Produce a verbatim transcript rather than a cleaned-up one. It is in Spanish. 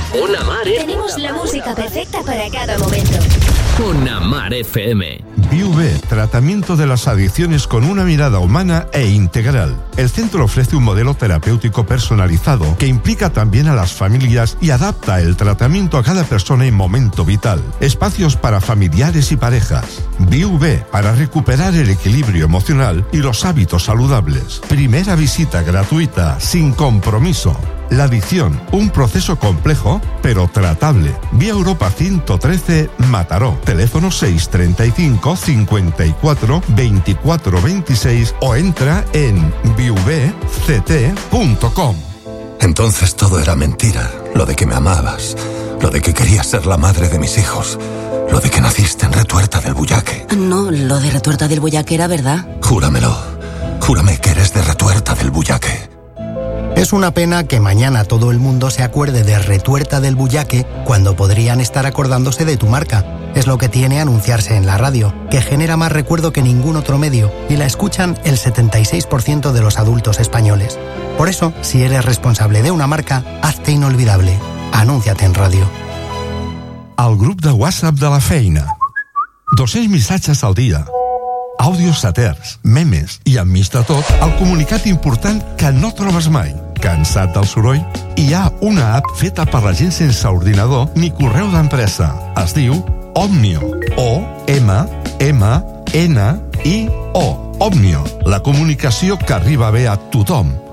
Ona Mar F M. Tenemos la música perfecta para cada momento. Ona Mar F M. B V, tratamiento de las adicciones con una mirada humana e integral. El centro ofrece un modelo terapéutico personalizado que implica también a las familias y adapta el tratamiento a cada persona en momento vital. Espacios para familiares y parejas. B V, para recuperar el equilibrio emocional y los hábitos saludables. Primera visita gratuita, sin compromiso. La adicción, un proceso complejo, pero tratable. Vía Europa ciento trece, Mataró. Teléfono seis treinta y cinco, cincuenta y cuatro, veinticuatro veintiséis o entra en b v c t punto com. Entonces todo era mentira. Lo de que me amabas, lo de que querías ser la madre de mis hijos, lo de que naciste en Retuerta del Bullaque. No, lo de Retuerta del Bullaque era verdad. Júramelo. Júrame que eres de Retuerta del Bullaque. Es una pena que mañana todo el mundo se acuerde de Retuerta del Bullaque cuando podrían estar acordándose de tu marca. Es lo que tiene anunciarse en la radio, que genera más recuerdo que ningún otro medio y la escuchan el setenta y seis por ciento de los adultos españoles. Por eso, si eres responsable de una marca, hazte inolvidable. Anúnciate en radio. Al grup de WhatsApp de la feina. dos-cents missatges al dia. Àudios saters, memes i, enmig de tot, el comunicat important que no trobes mai. Cansat del soroll? Hi ha una app feta per la gent sense ordinador ni correu d'empresa. Es diu Omnio. O M M N I O. Omnio. La comunicació que arriba bé a tothom.